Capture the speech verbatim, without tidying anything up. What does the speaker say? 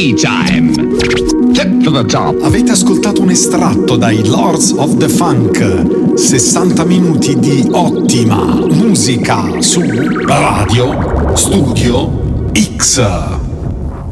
tea time. Hip to the top. Avete ascoltato un estratto dai Lords of the Funk. sessanta minuti di ottima musica su Radio Studio X.